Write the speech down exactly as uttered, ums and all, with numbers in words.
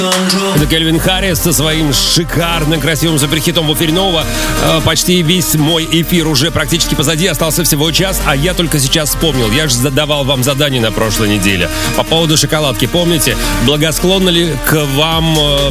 Это Кельвин Харрис со своим шикарным, красивым суперхитом в эфире Нового. Почти весь мой эфир уже практически позади, остался всего час, а я только сейчас вспомнил. Я же задавал вам задание на прошлой неделе по поводу шоколадки. Помните, благосклонна ли к вам